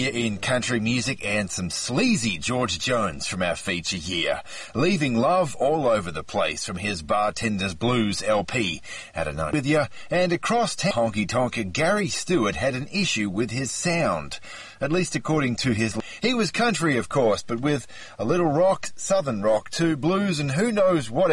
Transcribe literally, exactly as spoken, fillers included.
you in country music and some sleazy George Jones from our feature here, leaving love all over the place from his Bartender's Blues L P. Had a night with you, and across town, honky tonker Gary Stewart had an issue with his sound, at least according to his. He was country, of course, but with a little rock, southern rock too, blues, and who knows what